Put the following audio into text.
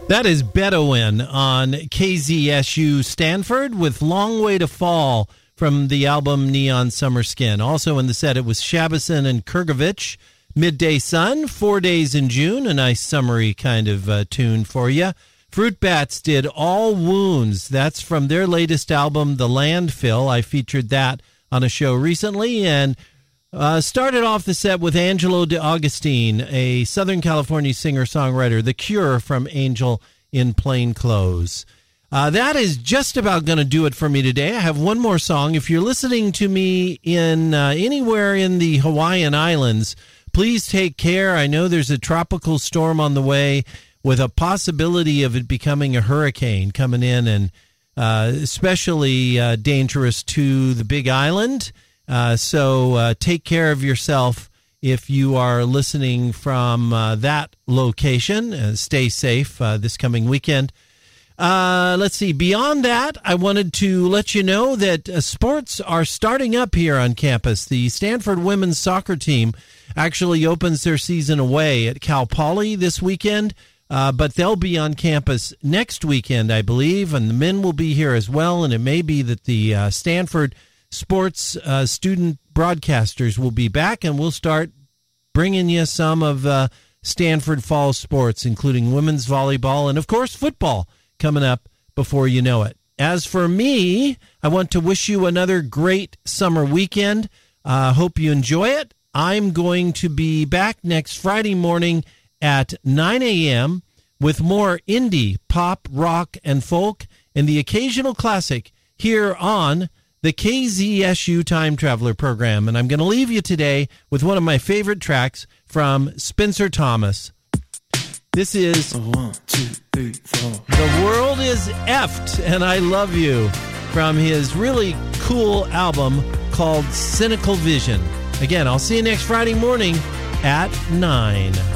That is Bedouin on KZSU Stanford with Long Way to Fall from the album Neon Summer Skin. Also in the set, it was Shabazin and Kurgovich, Midday Sun, 4 Days in June, a nice summery kind of tune for you. Fruit Bats did All Wounds. That's from their latest album, The Landfill. I featured that on a show recently, and started off the set with Angelo DeAugustine, a Southern California singer-songwriter, The Cure from Angel in Plain Clothes. That is just about going to do it for me today. I have one more song. If you're listening to me in anywhere in the Hawaiian Islands, please take care. I know there's a tropical storm on the way with a possibility of it becoming a hurricane coming in, and especially dangerous to the Big Island. So take care of yourself if you are listening from that location. Stay safe this coming weekend. Let's see. Beyond that, I wanted to let you know that sports are starting up here on campus. The Stanford women's soccer team actually opens their season away at Cal Poly this weekend, but they'll be on campus next weekend, I believe, and the men will be here as well, and it may be that the Stanford sports student broadcasters will be back, and we'll start bringing you some of Stanford fall sports, including women's volleyball and, of course, football coming up before you know it. As for me, I want to wish you another great summer weekend. Hope you enjoy it. I'm going to be back next Friday morning at 9 a.m. with more indie, pop, rock, and folk, and the occasional classic here on the KZSU Time Traveler program. And I'm going to leave you today with one of my favorite tracks from Spencer Thomas. This is 1, 2, 3, 4. The World is Effed and I Love You from his really cool album called Cynical Vision. Again, I'll see you next Friday morning at 9.